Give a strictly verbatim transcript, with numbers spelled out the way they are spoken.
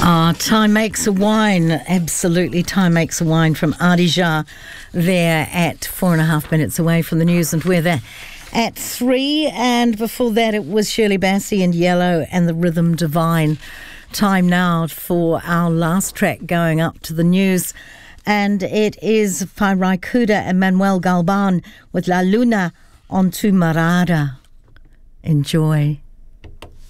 Ah, Time Makes a Wine. Absolutely, Time Makes a Wine from Adija there at four and a half minutes away from the news and weather at three. And before that, it was Shirley Bassey and Yellow and the Rhythm Divine. Time now for our last track going up to the news. And it is Pai Kuda and Manuel Galban with La Luna on Tu Marada. Enjoy.